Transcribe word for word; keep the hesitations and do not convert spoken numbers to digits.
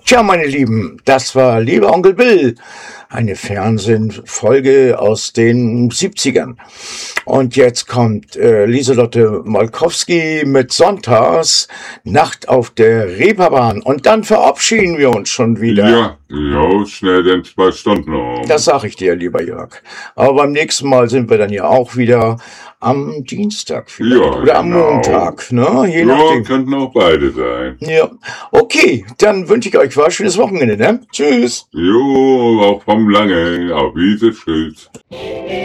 Tja, meine Lieben, das war Lieber Onkel Bill, eine Fernsehfolge aus den siebzigern. Und jetzt kommt äh, Lieselotte Molkowski mit Sonntags, Nacht auf der Reeperbahn. Und dann verabschieden wir uns schon wieder. Ja, ja, schnell denn zwei Stunden um. Das sag ich dir, lieber Jörg. Aber beim nächsten Mal sind wir dann ja auch wieder am Dienstag vielleicht. Ja, oder am genau. Montag, ne? Je Ja, nachdem. könnten auch beide sein. Ja, okay, dann wünsche ich euch was schönes Wochenende, ne? Tschüss. Jo, auch vom Lange, auf Wiese, tschüss.